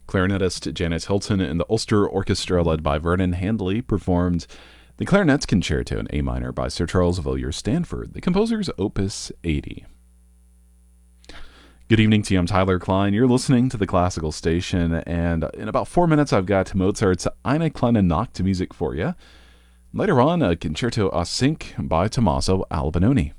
Clarinetist Janis Hilton and the Ulster Orchestra, led by Vernon Handley, performed the Clarinet's Concerto in A minor by Sir Charles Villiers Stanford, the composer's Opus 80. Good evening to you. I'm Tyler Klein. You're listening to the Classical Station, and in about 4 minutes, I've got Mozart's Eine kleine Nacht music for you. Later on, a Concerto a Cinque by Tommaso Albinoni.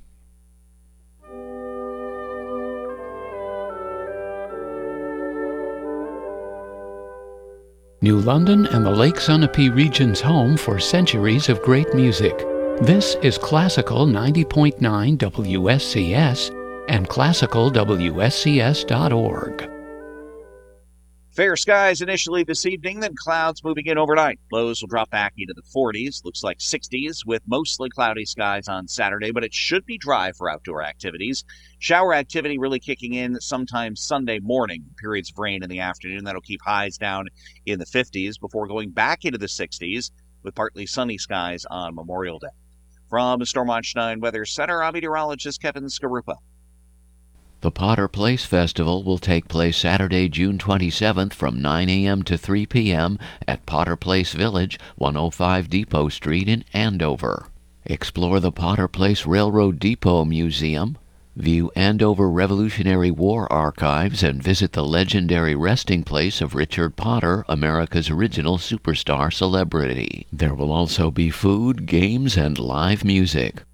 New London and the Lake Sunapee region's home for centuries of great music. This is Classical 90.9 WSCS and classicalwscs.org. Fair skies initially this evening, then clouds moving in overnight. Lows will drop back into the 40s, looks like 60s, with mostly cloudy skies on Saturday, but it should be dry for outdoor activities. Shower activity really kicking in sometime Sunday morning. Periods of rain in the afternoon. That'll keep highs down in the 50s before going back into the 60s with partly sunny skies on Memorial Day. From Stormont Weather Center, I'm meteorologist Kevin Skarupa. The Potter Place Festival will take place Saturday, June 27th from 9 a.m. to 3 p.m. at Potter Place Village, 105 Depot Street in Andover. Explore the Potter Place Railroad Depot Museum, view Andover Revolutionary War archives, and visit the legendary resting place of Richard Potter, America's original superstar celebrity. There will also be food, games, and live music.